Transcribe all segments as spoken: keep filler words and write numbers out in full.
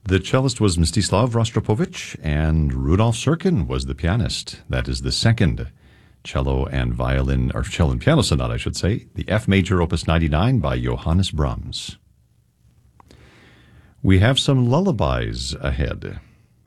The cellist was Mstislav Rostropovich, and Rudolf Serkin was the pianist. That is the second cello and violin, or cello and piano sonata, I should say, the F major, opus ninety-nine by Johannes Brahms. We have some lullabies ahead.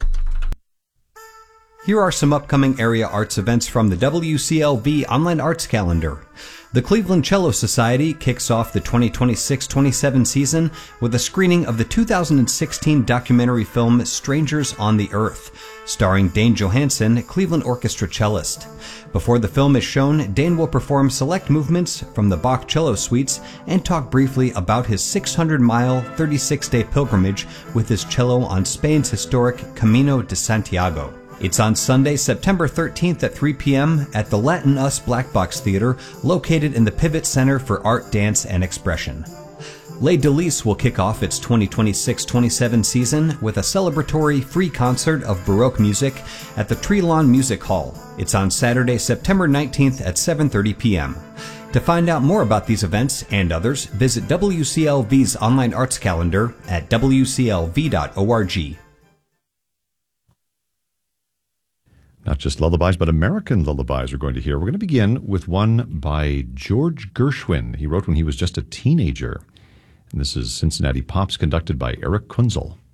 Here are some upcoming area arts events from the W C L V Online Arts Calendar. The Cleveland Cello Society kicks off the twenty twenty-six twenty-seven season with a screening of the two thousand sixteen documentary film Strangers on the Earth, starring Dane Johansen, Cleveland Orchestra cellist. Before the film is shown, Dane will perform select movements from the Bach cello suites and talk briefly about his six hundred mile, thirty-six day pilgrimage with his cello on Spain's historic Camino de Santiago. It's on Sunday, September thirteenth at three p.m. at the Latin Us Black Box Theater, located in the Pivot Center for Art, Dance, and Expression. Les Délices will kick off its twenty twenty-six twenty-seven season with a celebratory free concert of Baroque music at the Trelawn Music Hall. It's on Saturday, September nineteenth at seven thirty p.m. To find out more about these events and others, visit W C L V's online arts calendar at w c l v dot org. Not just lullabies, but American lullabies we're going to hear. We're going to begin with one by George Gershwin. He wrote when he was just a teenager. And this is Cincinnati Pops, conducted by Eric Kunzel.